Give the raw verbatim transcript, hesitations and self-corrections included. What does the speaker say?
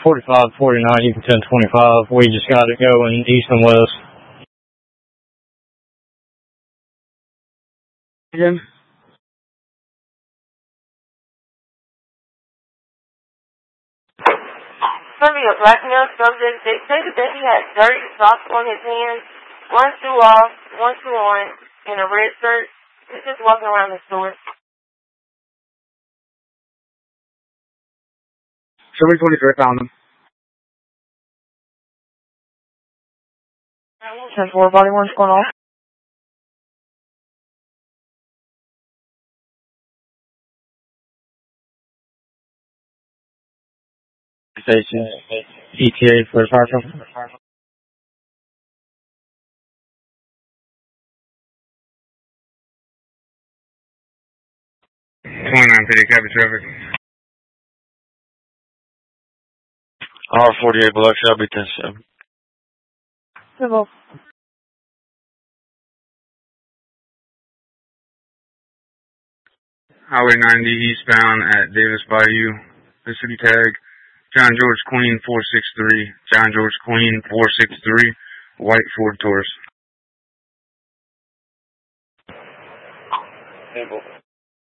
forty-five, forty-nine, you can ten twenty-five. We just got it going east and west. Again? Somebody at Blackmail subject, they say that he had dirty socks on his hands, one shoe off, one shoe on, and a red shirt. He's just walking around the store. Sherman twenty-three, found him. ten four, body one's going off. Station, E T A for fire truck. twenty-nine fifty, copy traffic. R forty-eight Black Shelby ten seven. Civil. Highway ninety eastbound at Davis Bayou. The city tag, John George Queen four six three. John George Queen four six three. White Ford Taurus. Civil.